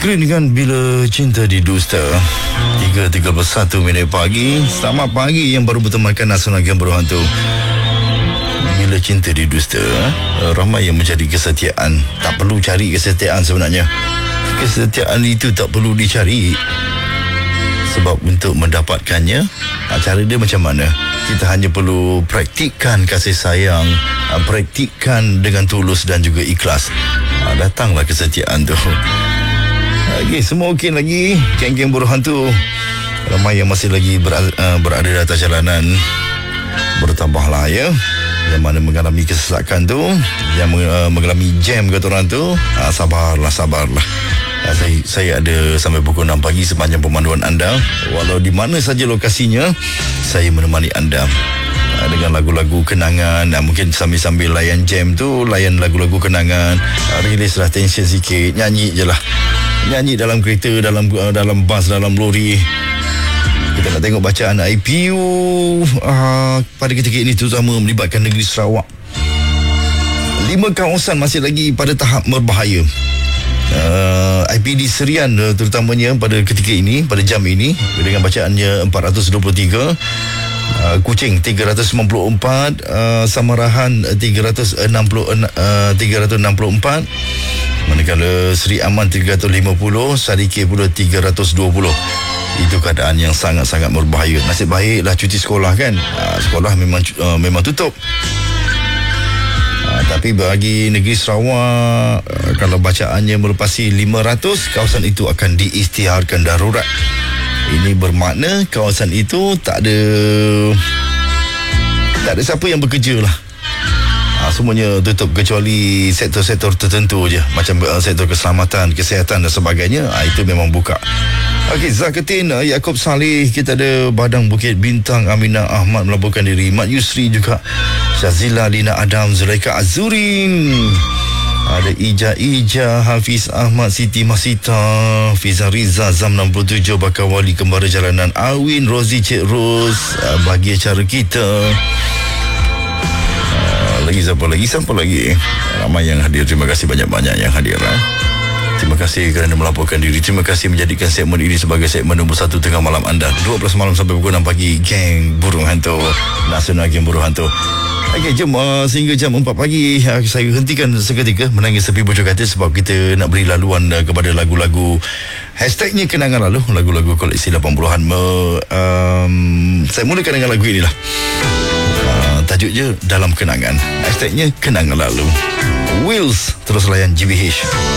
Green kan Bila Cinta Didusta 3.31 pagi. Selamat pagi yang baru bertemankan Nasional Game Berhantu. Bila cinta didusta, ramai yang mencari kesetiaan. Tak perlu cari kesetiaan sebenarnya. Kesetiaan itu tak perlu dicari, sebab untuk mendapatkannya, cara dia macam mana? Kita hanya perlu praktikkan kasih sayang, praktikkan dengan tulus dan juga ikhlas. Datanglah kesetiaan tu. Okay, semua okey lagi. Geng-geng buruh hantu, ramai yang masih lagi berada di atas jalanan. Bertambahlah ya, yang mana mengalami kesesakan tu, yang mengalami jam kata orang tu. Sabarlah. Saya ada sampai pukul 6 pagi sepanjang pemanduan anda. Walau di mana saja lokasinya, saya menemani anda dengan lagu-lagu kenangan. Mungkin sambil-sambil layan jam tu, layan lagu-lagu kenangan, rilislah tension sikit. Nyanyi je lah. Nyanyi dalam kereta, dalam bas, dalam lori. Kita nak tengok bacaan IPU pada ketika ini, terutama melibatkan negeri Sarawak. 5 kawasan masih lagi pada tahap berbahaya. IPD Serian terutamanya pada ketika ini, pada jam ini, dengan bacaannya 423. Kuching 394, Samarahan 364, manakala Seri Aman 350, Sarikir pula 320. Itu keadaan yang sangat-sangat berbahaya. Nasib baiklah cuti sekolah kan. Sekolah memang tutup. Tapi bagi negeri Sarawak, kalau bacaannya melepasi 500, kawasan itu akan diisytiharkan darurat. Ini bermakna kawasan itu tak ada siapa yang bekerja lah. Semuanya tutup kecuali sektor-sektor tertentu je, macam sektor keselamatan, kesihatan dan sebagainya. Itu memang buka. Okey, Zakatin, Yaakob Saleh, kita ada Badang Bukit Bintang, Aminah Ahmad melaporkan diri, Mat Yusri juga, Syazila Lina Adam, Zulaika Azurin, ada Ija, Hafiz Ahmad, Siti Masita, Fiza Riza, Zam 67, Bakar Wali, Kembara Jalanan, Awin, Rozi, Cik Ros, bagi acara kita. Siapa lagi? Ramai yang hadir. Terima kasih banyak-banyak yang hadir. Terima kasih kerana melaporkan diri. Terima kasih menjadikan segmen ini sebagai segmen nombor 1 tengah malam anda. 12 malam sampai pukul 6 pagi. Geng Burung Hantu, Nasional Geng Buruh Hantu. Okey, jom sehingga jam 4 pagi saya hentikan seketika menangis sepi bocor kata, sebab kita nak beri laluan kepada lagu-lagu hashtagnya kenangan lalu, lagu-lagu koleksi 80-an. Saya mulakan dengan lagu inilah. Tajuk je Dalam Kenangan. Hashtagnya kenangan lalu. Wills, terus layan GBH.